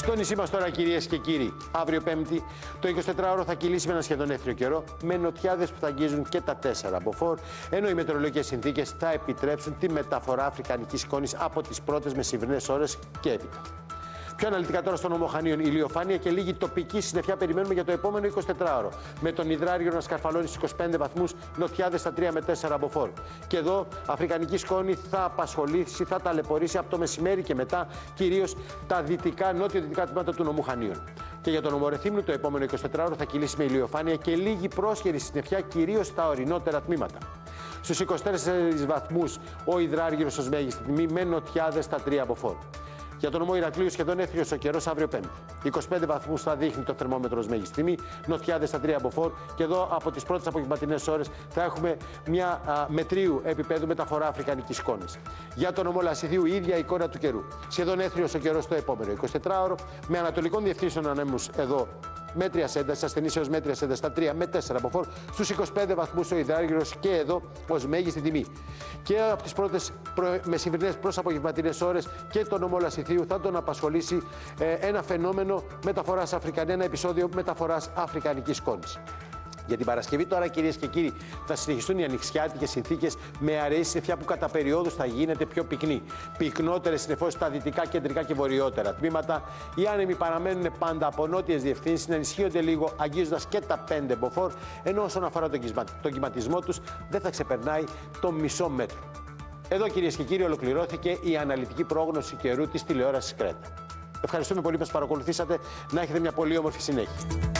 Στο νησί μας τώρα, κυρίες και κύριοι, αύριο Πέμπτη, το 24ωρο θα κυλήσει με ένα σχεδόν έθριο καιρό, με νοτιάδες που θα αγγίζουν και τα 4 μποφόρ, ενώ οι μετεωρολογικές συνθήκες θα επιτρέψουν τη μεταφορά αφρικανικής σκόνης από τις πρώτες μεσημβρινές ώρες και έπειτα. Πιο αναλυτικά τώρα στον νομό Χανίων, ηλιοφάνεια και λίγη τοπική συννεφιά περιμένουμε για το επόμενο 24ωρο. Με τον υδράργυρο να σκαρφαλώνει στους 25 βαθμούς, νοτιάδες στα 3 με 4 μποφόρ. Και εδώ αφρικανική σκόνη θα απασχολήσει, θα ταλαιπωρήσει από το μεσημέρι και μετά, κυρίως τα δυτικά, νότιο-δυτικά τμήματα του νομού Χανίων. Και για τον νομό Ρεθύμνου, το επόμενο 24ωρο θα κυλήσει με ηλιοφάνεια και λίγη πρόσχερη συννεφιά, κυρίως στα ορεινότερα τμήματα. Στους 24 βαθμούς ο υδράργυρος ως μέγιστη τιμή, με νοτιάδες στα 3 μποφόρ. Για τον νομό Ηρακλείου, σχεδόν έθριος ο καιρός αύριο Πέμπτη. 25 βαθμούς θα δείχνει το θερμόμετρο ως μέγιστη τιμή, νοτιάδες στα 3 μποφόρ. Και εδώ από τις πρώτες απογευματινές ώρες θα έχουμε μια μετρίου επίπεδου μεταφορά αφρικανικής σκόνης. Για τον νομό Λασιθίου, η ίδια εικόνα του καιρού. Σχεδόν έθριος ο καιρός το επόμενο 24ωρο, με ανατολικών διευθύνσεων ανέμους εδώ. Μέτριας έντασης, ασθενής έως μέτριας έντασης στα 3 με 4 μποφόρ, στους 25 βαθμούς ο υδράργυρος και εδώ ως μέγιστη τιμή. Και από τις πρώτες μεσημβρινές προς απογευματινές ώρες και τον νομό Λασιθίου θα τον απασχολήσει ένα φαινόμενο μεταφοράς ένα επεισόδιο μεταφοράς αφρικανικής σκόνης. Για την Παρασκευή τώρα, κυρίες και κύριοι, θα συνεχιστούν οι ανοιξιάτικες συνθήκες με αραιή συννεφιά που κατά περιόδους θα γίνεται πιο πυκνή. Πυκνότερες συννεφώσεις στα δυτικά, κεντρικά και βορειότερα τμήματα. Οι άνεμοι παραμένουν πάντα από νότιες διευθύνσεις, να ενισχύονται λίγο, αγγίζοντας και τα 5 μποφόρ, ενώ όσον αφορά τον κυματισμό τους δεν θα ξεπερνάει το μισό μέτρο. Εδώ, κυρίες και κύριοι, ολοκληρώθηκε η αναλυτική πρόγνωση καιρού της τηλεόρασης Κρέτα. Ευχαριστούμε πολύ που μας παρακολουθήσατε. Να έχετε μια πολύ όμορφη συνέχεια.